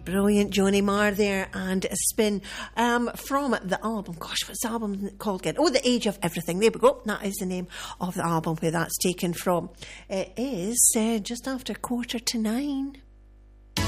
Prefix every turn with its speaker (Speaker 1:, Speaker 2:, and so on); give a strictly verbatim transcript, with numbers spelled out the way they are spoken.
Speaker 1: Brilliant, Johnny Marr there, and a spin um, from the album. Gosh, what's the album called again? Oh, The Age of Everything. There we go. That is the name of the album where that's taken from. It is uh, just after quarter to nine.